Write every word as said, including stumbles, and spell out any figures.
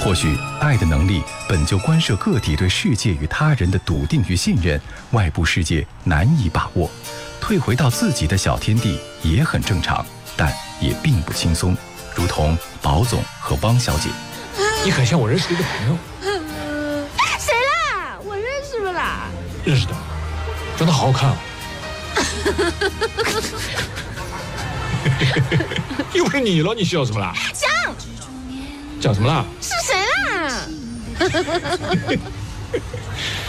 或许爱的能力本就关涉个体对世界与他人的笃定与信任，外部世界难以把握，退回到自己的小天地也很正常，但也并不轻松。如同宝总和汪小姐。 你很像我认识的一个朋友。 谁啦？我认识不啦？ 认识的，长得好好看哦。又不是你了，你笑什么啦？ 讲讲什么啦？ 是谁啦？